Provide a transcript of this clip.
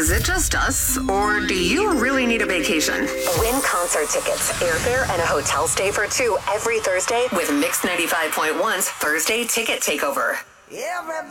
Is it just us, or do you really need a vacation? Win concert tickets, airfare, and a hotel stay for two every Thursday with Mix 95.1's Thursday Ticket Takeover. Everybody